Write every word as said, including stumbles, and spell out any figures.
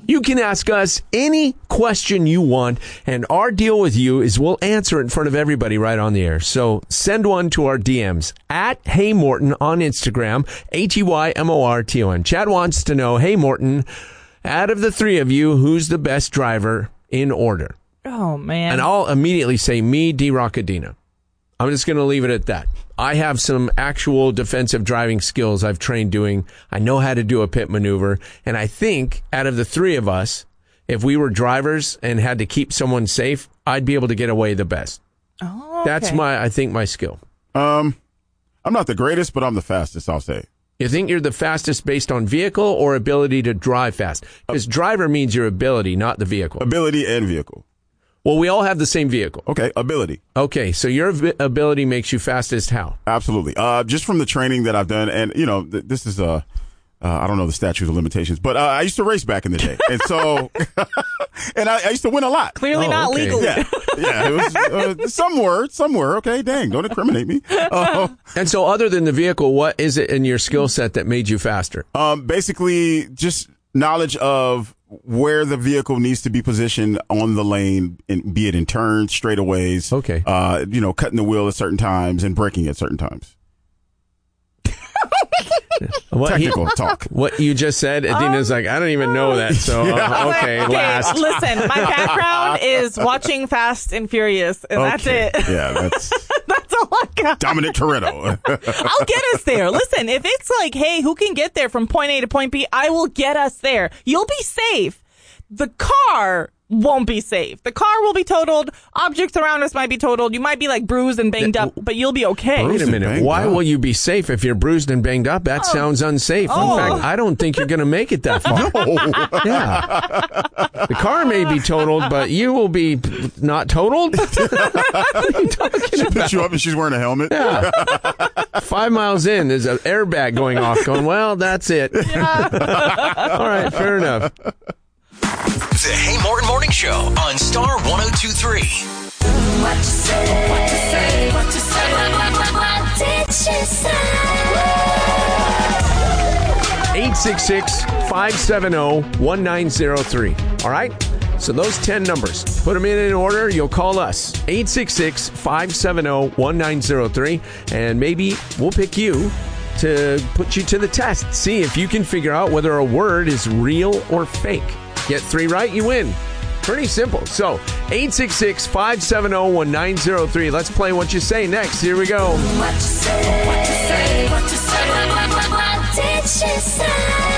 You can ask us any question you want, and our deal with you is we'll answer it in front of everybody right on the air. So send one to our D Ms at Hey Morton on Instagram, H E Y M O R T O N. Chad wants to know, hey Morton, out of the three of you, who's the best driver in order? Oh, man. And I'll immediately say me, D-Rock, Adina. I'm just going to leave it at that. I have some actual defensive driving skills I've trained doing. I know how to do a pit maneuver. And I think out of the three of us, if we were drivers and had to keep someone safe, I'd be able to get away the best. Oh, okay. That's my, I think, my skill. Um, I'm not the greatest, but I'm the fastest, I'll say. You think you're the fastest based on vehicle or ability to drive fast? Because driver means your ability, not the vehicle. Ability and vehicle. Well, we all have the same vehicle. Okay, ability. Okay, so your v- ability makes you fastest how? Absolutely. Uh, just from the training that I've done, and, you know, th- this is, uh, uh, I don't know the statute of limitations, but uh, I used to race back in the day. And so, and I, I used to win a lot. Clearly Oh, not okay. legally. Yeah, yeah. It was uh, some were, some were. Okay, dang, don't incriminate me. Uh, And so other than the vehicle, what is it in your skill set that made you faster? um, basically, just knowledge of where the vehicle needs to be positioned on the lane, and be it in turns, straightaways. Okay. Uh, you know, cutting the wheel at certain times and braking at certain times. What he- Technical talk. What you just said, Adina's like, I don't even know that. So, uh, okay, Okay, last. listen, my background is watching Fast and Furious, and that's Okay. it. Yeah, that's That's all I got. Dominic Toretto. I'll get us there. Listen, if it's like, hey, who can get there from point A to point B, I will get us there. You'll be safe. The car won't be safe. The car will be totaled. Objects around us might be totaled. You might be like bruised and banged up, but you'll be okay. Wait a and minute. banged Why up. will you be safe if you're bruised and banged up? That sounds unsafe. Oh. In fact, I don't think you're going to make it that far. Yeah. The car may be totaled, but you will be not totaled. What are you talking She about? picks you up and she's wearing a helmet. Yeah. Five miles in, there's an airbag going off going, well, that's it. All right, fair enough. The Hey Morton Morning Show on Star one oh two point three. What you say? What you say? What you say? What, what, what did she say? eight six six, five seven zero, one nine zero three. All right? So those ten numbers, put them in in order. You'll call us, eight six six, five seven zero, one nine zero three, and maybe we'll pick you to put you to the test. See if you can figure out whether a word is real or fake. Get three right, you win. Pretty simple. So, eight six six, five seven zero, one nine zero three. Let's play What You Say next. Here we go. What you say? What you say? What you say? What, what, what, what did she say?